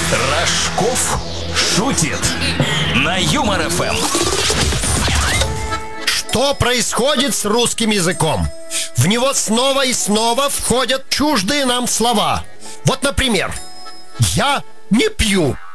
Рожков шутит на Юмор ФМ. Что происходит с русским языком? В него снова и снова входят чуждые нам слова. Вот, например, «я не пью».